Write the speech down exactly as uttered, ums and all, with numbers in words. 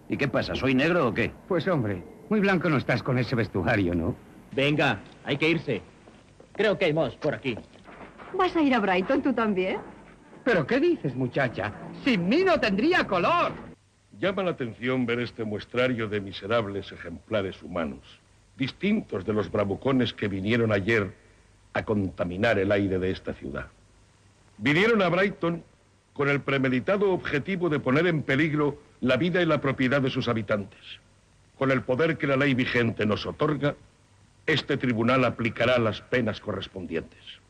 ¿Y qué pasa? ¿Soy negro o qué? Pues hombre, muy blanco no estás con ese vestuario, ¿no? Venga, hay que irse. Creo que hay más por aquí. ¿Vas a ir a Brighton tú también? ¿Pero qué dices, muchacha? Sin mí no tendría color. Llama la atención ver este muestrario de miserables ejemplares humanos, distintos de los bravucones que vinieron ayer a contaminar el aire de esta ciudad. Vinieron a Brighton con el premeditado objetivo de poner en peligro la vida y la propiedad de sus habitantes. Con el poder que la ley vigente nos otorga, este tribunal aplicará las penas correspondientes.